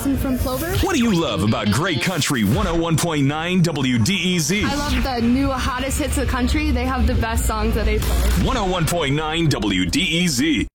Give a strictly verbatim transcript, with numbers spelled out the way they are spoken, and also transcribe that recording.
Allison from Plover. What do you love about Great Country one oh one point nine W D E Z? I love the new hottest hits of the country. They have the best songs that they play. one oh one point nine W D E Z.